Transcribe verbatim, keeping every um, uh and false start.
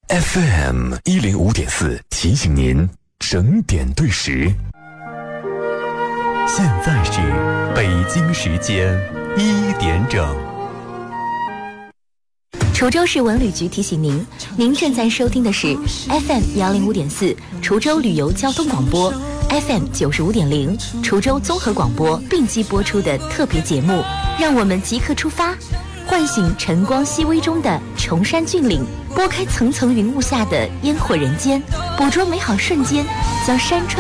F M 一零五点四提醒您整点对时。现在是北京时间一点整。 滁州市文旅局提醒您，您正在收听的是 F M 幺零五点四滁州旅游交通广播 ，F M 九十五点零滁州综合广播并机播出的特别节目。让我们即刻出发，唤醒晨光熹微中的崇山峻岭，拨开层层云雾下的烟火人间，捕捉美好瞬间，将山川